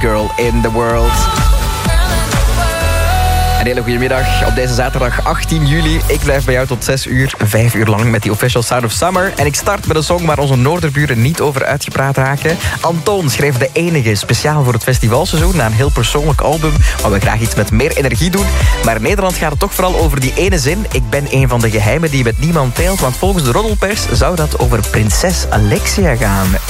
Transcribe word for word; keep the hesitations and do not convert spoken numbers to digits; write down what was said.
girl in the world. Een hele goede middag op deze zaterdag achttien juli. Ik blijf bij jou tot zes uur, vijf uur lang met die Official Sound of Summer. En ik start met een song waar onze Noorderburen niet over uitgepraat raken. Antoon schreef De Enige speciaal voor het festivalseizoen na een heel persoonlijk album, waar we graag iets met meer energie doen. Maar in Nederland gaat het toch vooral over die ene zin: ik ben een van de geheimen die je met niemand deelt. Want volgens de roddelpers zou dat over prinses Alexia gaan.